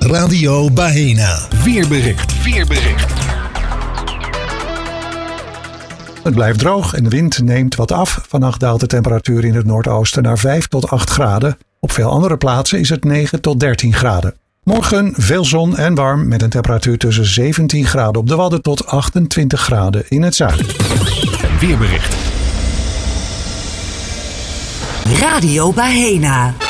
Radio Bahena. Weerbericht. Het blijft droog en de wind neemt wat af. Vannacht daalt de temperatuur in het noordoosten naar 5 tot 8 graden. Op veel andere plaatsen is het 9 tot 13 graden. Morgen veel zon en warm met een temperatuur tussen 17 graden op de Wadden tot 28 graden in het zuiden. Weerbericht. Radio Bahena.